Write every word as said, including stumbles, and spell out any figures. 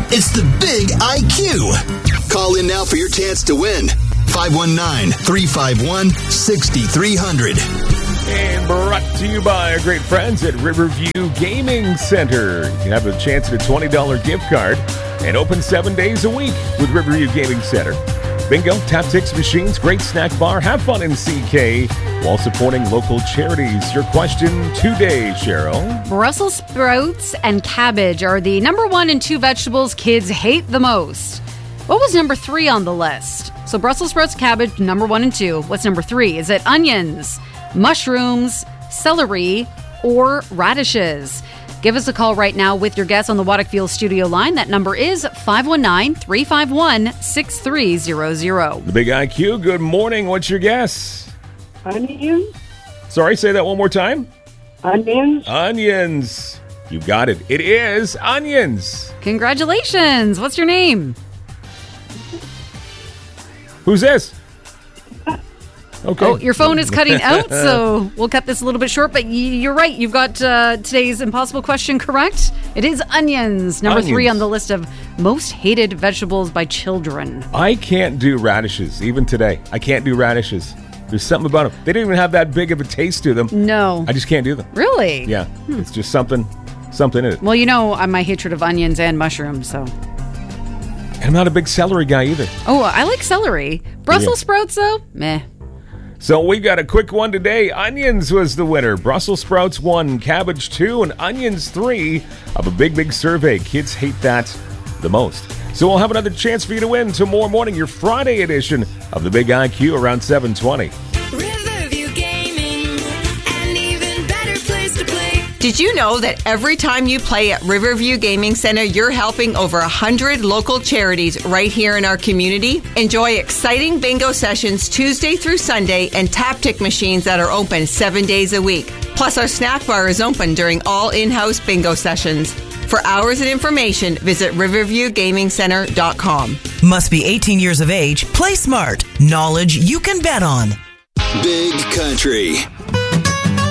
It's the Big I Q. Call in now for your chance to win. five one nine, three five one, six three zero zero. And brought to you by our great friends at Riverview Gaming Center. You can have a chance at a twenty dollars gift card and open seven days a week with Riverview Gaming Center. Bingo, tactics, machines, great snack bar. Have fun in C K while supporting local charities. Your question today, Cheryl. Brussels sprouts and cabbage are the number one and two vegetables kids hate the most. What was number three on the list? So Brussels sprouts, cabbage, number one and two. What's number three? Is it onions, mushrooms, celery, or radishes? Give us a call right now with your guess on the Waterfield studio line. That number is five one nine, three five one, six three zero zero. The Big I Q, good morning. What's your guess? Onions? Sorry, say that one more time. Onions? Onions. You got it. It is onions. Congratulations. What's your name? Who's this? Okay. Oh, your phone is cutting out, so we'll cut this a little bit short, but y- you're right. You've got uh, today's impossible question correct. It is onions, number Onions. three on the list of most hated vegetables by children. I can't do radishes, even today. I can't do radishes. There's something about them. They don't even have that big of a taste to them. No. I just can't do them. Really? Yeah. Hmm. It's just something, something in it. Well, you know uh, my hatred of onions and mushrooms, so. And I'm not a big celery guy either. Oh, I like celery. Brussels Yeah. sprouts, though? Meh. So we got a quick one today. Onions was the winner. Brussels sprouts one, cabbage two, and onions three of a big, big survey. Kids hate that the most. So we'll have another chance for you to win tomorrow morning, your Friday edition of the Big I Q around seven twenty. Riverview Gaming, an even better place to play. Did you know that every time you play at Riverview Gaming Center, you're helping over one hundred local charities right here in our community? Enjoy exciting bingo sessions Tuesday through Sunday and tactic machines that are open seven days a week. Plus, our snack bar is open during all in-house bingo sessions. For hours and information, visit riverview gaming center dot com. Must be eighteen years of age. Play smart. Knowledge you can bet on. Big Country.